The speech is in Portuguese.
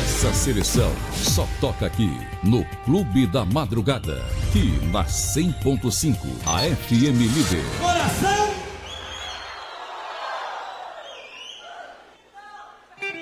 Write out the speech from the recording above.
Essa seleção só toca aqui no Clube da Madrugada, aqui na 100.5, a FM Líder. Coração!